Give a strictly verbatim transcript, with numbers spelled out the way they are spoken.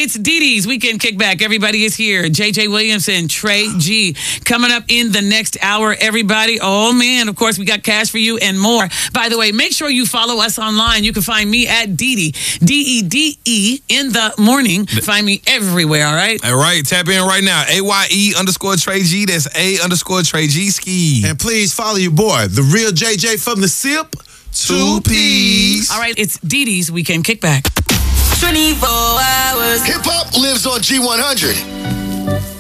It's Dee Dee's Weekend Kickback. Everybody is here. J J Williamson, Trey G. Coming up in the next hour, everybody. Oh, man, of course, we got cash for you and more. By the way, make sure you follow us online. You can find me at Dee Dee, D E D E, in the morning. Find me everywhere, all right? All right, tap in right now. A Y E underscore Trey G. That's A underscore Trey G Ski. And please follow your boy, the real J J from the SIP. Two P's. All right, it's Dee Dee's Weekend Kickback. twenty-four hours. Hip hop lives on G one hundred.